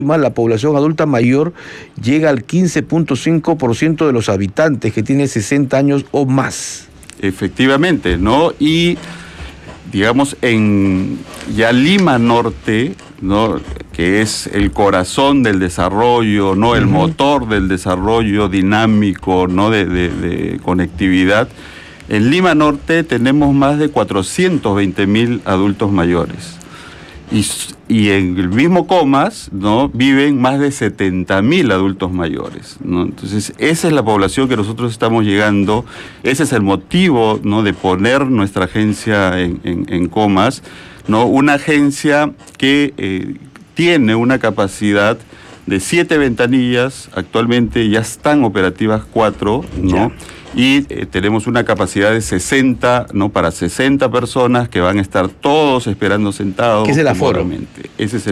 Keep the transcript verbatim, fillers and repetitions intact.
la población adulta mayor llega al quince punto cinco por ciento de los habitantes que tienen sesenta años o más. Efectivamente, ¿no? Y digamos en ya Lima Norte, ¿no?, que es el corazón del desarrollo, ¿no?, el uh-huh. motor del desarrollo dinámico, ¿no?, de, de, de conectividad. En Lima Norte tenemos más de cuatrocientos veinte mil adultos mayores. Y, y en el mismo Comas, ¿no?, viven más de setenta mil adultos mayores, ¿no? Entonces, esa es la población que nosotros estamos llegando, ese es el motivo, ¿no?, de poner nuestra agencia en, en, en Comas, ¿no?, una agencia que eh, tiene una capacidad de siete ventanillas, actualmente ya están operativas cuatro, ¿no? Ya. Y eh, tenemos una capacidad de sesenta, ¿no?, para sesenta personas que van a estar todos esperando sentados. ¿Qué es el aforo? Ese es el